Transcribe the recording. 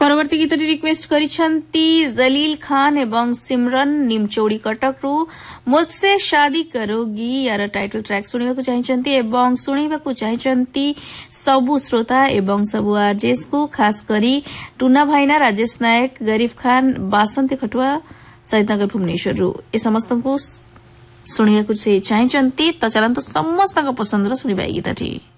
परवर्ती गीत रिक्वेस्ट करिछंती जलील खान एवं सिमरन निमचौड़ी कटक रु मुझसे शादी करोगी यार टाइटल ट्रैक सुनिबाकु चाहिछंती एवं सुनिबाकु चाहिछंती सबु श्रोता एवं सबु आरजेस को खास करी टुना भाईना राजेश नायक गरीफ खान बासंती खटुआ सहितनगर भुवनेश्वर रु ए समस्त को सुनिबाकु चाहिछंती त चलंत समस्त पसंद रो सुनिबा गीतटी।